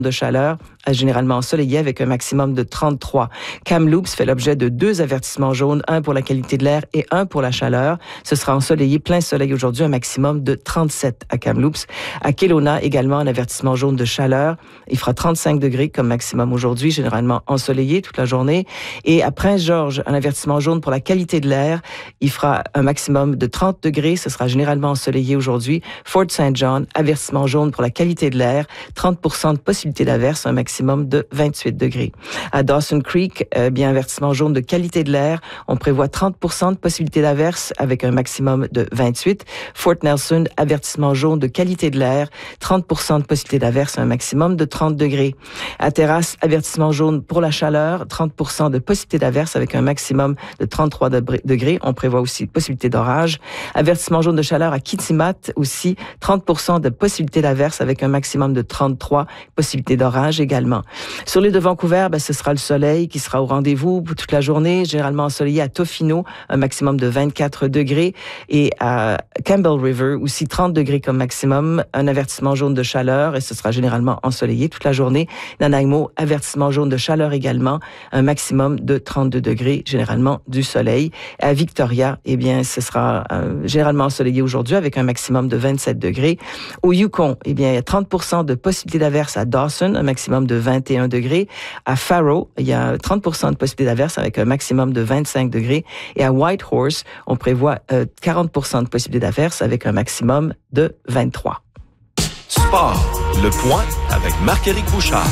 de chaleur, généralement ensoleillé avec un maximum de 33. Kamloops fait l'objet de 2 avertissements jaunes, un pour la qualité de l'air et un pour la chaleur. Ce sera ensoleillé, plein soleil aujourd'hui, un maximum de 37 à Kamloops. À Kelowna, également, un avertissement jaune de chaleur. Il fera 35 degrés comme maximum aujourd'hui, généralement ensoleillé toute la journée. Et à Prince-Georges, un avertissement jaune pour la qualité de l'air. Il fera un maximum de 30 degrés. Ce sera généralement ensoleillé aujourd'hui. Fort St. John, avertissement jaune pour la qualité de l'air. 30% de possibilité d'averse, un maximum de 28 degrés. À Dawson Creek, bien avertissement jaune de qualité de l'air. On prévoit 30% de possibilité d'averse avec un maximum de 28. Fort Nelson, avertissement jaune de qualité de l'air. 30% de possibilité d'averse, un maximum de 30 degrés. À Terrasse, avertissement jaune pour la chaleur. 30% de possibilité d'averse avec un maximum de 33 degrés. On prévoit aussi possibilité d'orage. Avertissement jaune de chaleur à Kitimat aussi. 30% de possibilité d'averse avec un maximum de 33. Possibilité d'orage également. Sur l'île de Vancouver, ce sera le soleil qui sera au rendez-vous pour toute la journée, généralement ensoleillé à Tofino, un maximum de 24 degrés. Et à Campbell River, aussi 30 degrés comme maximum, un avertissement jaune de chaleur et ce sera généralement ensoleillé toute la journée. Nanaimo, avertissement jaune de chaleur également, un maximum de 32 degrés, généralement du soleil. À Victoria, ce sera généralement ensoleillé aujourd'hui avec un maximum de 27 degrés. Au Yukon, il y a 30% de possibilité d'averse à Dawson, un maximum de 21 degrés. À Faro, il y a 30% de possibilité d'averse avec un maximum de 25 degrés. Et à Whitehorse, on prévoit 40% de possibilité d'averse avec un maximum de 23. Sport, le point avec Marc-Éric Bouchard.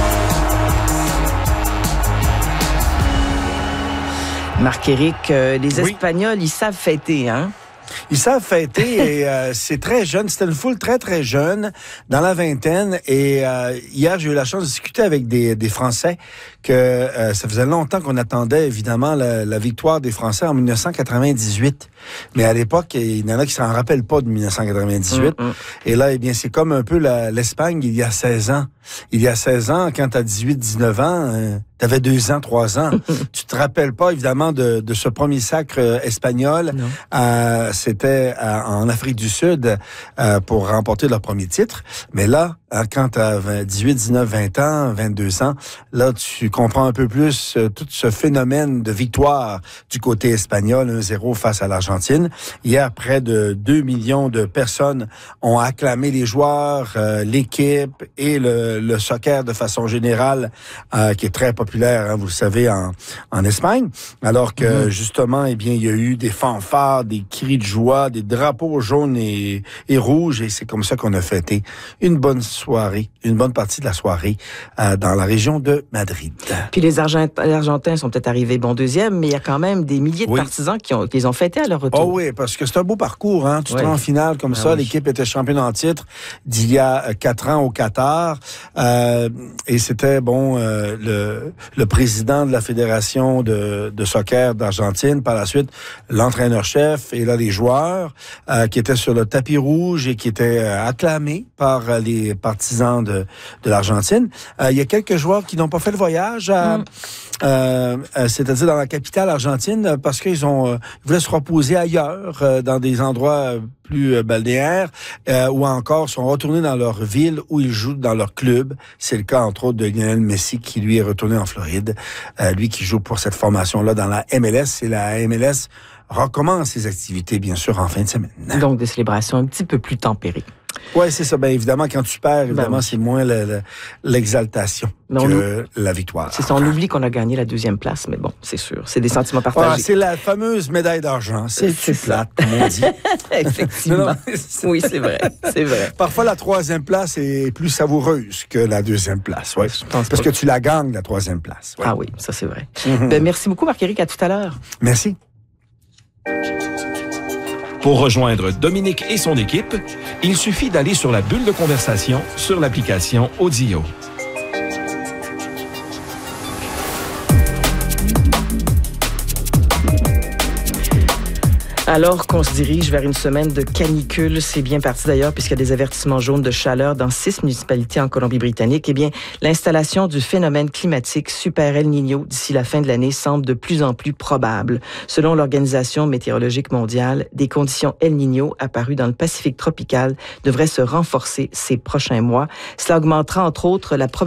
Marc-Éric, les Espagnols, ils savent fêter, hein? Ils savent fêter et c'est très jeune. C'était une foule très, très jeune, dans la vingtaine. Et hier, j'ai eu la chance de discuter avec des Français que ça faisait longtemps qu'on attendait, évidemment, la victoire des Français en 1998. Mais à l'époque, il y en a qui ne s'en rappellent pas de 1998. Et là, c'est comme un peu l'Espagne il y a 16 ans. Il y a 16 ans, quand tu as 18-19 ans, tu avais 2 ans, 3 ans. Tu te rappelles pas, évidemment, de ce premier sacre espagnol. C'était en Afrique du Sud pour remporter leur premier titre. Mais là, quand tu as 18, 19, 20 ans, 22 ans, là, tu comprends un peu plus tout ce phénomène de victoire du côté espagnol, 1-0 face à l'Argentine. Hier, près de 2 millions de personnes ont acclamé les joueurs, l'équipe et le soccer de façon générale, qui est très populaire, vous le savez, en Espagne. Alors que, justement, il y a eu des fanfares, des cris de joie, des drapeaux jaunes et rouges, et c'est comme ça qu'on a fêté une bonne soirée, une bonne partie de la soirée dans la région de Madrid. Puis les Argentins sont peut-être arrivés deuxième, mais il y a quand même des milliers de partisans qui les ont fêtés à leur retour. Oh oui, parce que c'est un beau parcours, hein. Tu te rends en finale comme ça. L'équipe était championne en titre d'il y a 4 ans au Qatar. Et c'était, le président de la Fédération de soccer d'Argentine, par la suite, l'entraîneur-chef et là, les joueurs qui étaient sur le tapis rouge et qui étaient acclamés par les partisans de l'Argentine. Il y a quelques joueurs qui n'ont pas fait le voyage c'est-à-dire dans la capitale argentine, parce qu'ils voulaient se reposer ailleurs, dans des endroits plus balnéaires, ou encore sont retournés dans leur ville où ils jouent dans leur club. C'est le cas, entre autres, de Lionel Messi, qui lui est retourné en Floride. Lui qui joue pour cette formation-là dans la MLS. Et la MLS recommence ses activités, bien sûr, en fin de semaine. Donc, des célébrations un petit peu plus tempérées. Oui, c'est ça. Évidemment, quand tu perds, c'est moins l'exaltation que la victoire. C'est ça, on oublie qu'on a gagné la 2e place, mais bon, c'est sûr. C'est des sentiments partagés. C'est la fameuse médaille d'argent. C'est plate, comme on dit. Effectivement. Oui, c'est vrai. C'est vrai. Parfois, la 3e place est plus savoureuse que la 2e place. Ouais. Parce que tu la gagnes, la 3e place. Ouais. Ah oui, ça c'est vrai. Merci beaucoup, Marc-Éric. À tout à l'heure. Merci. Pour rejoindre Dominique et son équipe, il suffit d'aller sur la bulle de conversation sur l'application Audio. Alors qu'on se dirige vers une semaine de canicule, c'est bien parti d'ailleurs puisqu'il y a des avertissements jaunes de chaleur dans 6 municipalités en Colombie-Britannique. L'installation du phénomène climatique Super El Niño d'ici la fin de l'année semble de plus en plus probable. Selon l'Organisation météorologique mondiale, des conditions El Niño apparues dans le Pacifique tropical devraient se renforcer ces prochains mois. Cela augmentera entre autres la probabilité